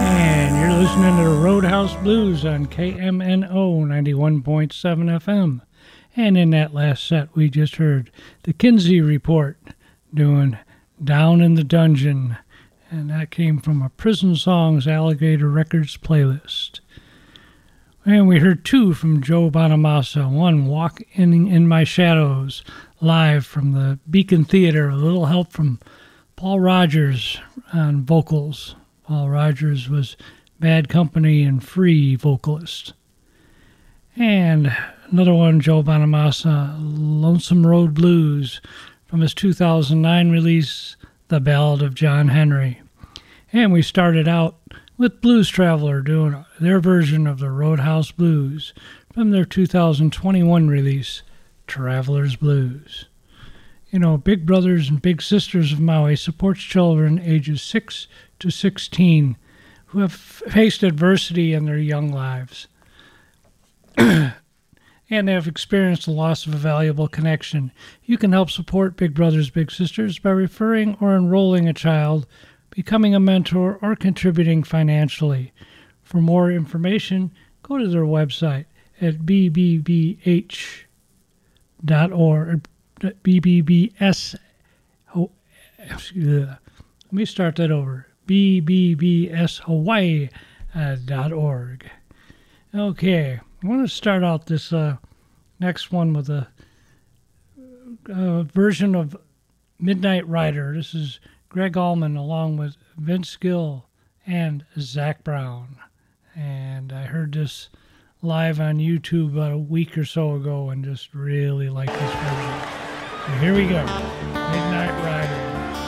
And you're listening to the Roadhouse Blues on KMNO 91.7 FM. And in that last set, we just heard the Kinsey Report doing Down in the Dungeon. And that came from a Prison Songs Alligator Records playlist. And we heard two from Joe Bonamassa. One, Walk in My Shadows, live from the Beacon Theater. A little help from Paul Rogers on vocals. Paul Rogers was Bad Company and Free vocalist. And another one, Joe Bonamassa, Lonesome Road Blues, from his 2009 release, The Ballad of John Henry. And we started out with Blues Traveler doing their version of the Roadhouse Blues from their 2021 release, Traveler's Blues. You know, Big Brothers and Big Sisters of Maui supports children ages 6 to 16 who have faced adversity in their young lives and have experienced the loss of a valuable connection. You can help support Big Brothers Big Sisters by referring or enrolling a child, becoming a mentor, or contributing financially. For more information, go to their website at bbbh.org. BBBS. Let me start that over. BBBSHawaii.org. Okay, I want to start out this next one with a version of Midnight Rider. This is Greg Allman along with Vince Gill and Zach Brown. And I heard this live on YouTube about a week or so ago and just really like this version. So here we go. Midnight Rider.